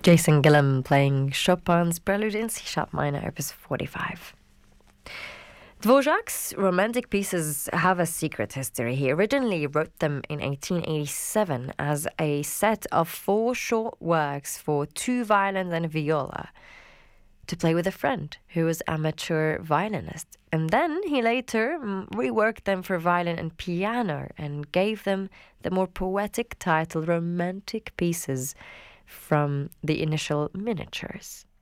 Jason Gillum playing Chopin's Prelude in C-sharp minor, opus 45. Dvorak's romantic pieces have a secret history. He originally wrote them in 1887 as a set of 4 short works for 2 violins and a viola to play with a friend who was amateur violinist. And then he later reworked them for violin and piano and gave them the more poetic title Romantic Pieces from the initial miniatures.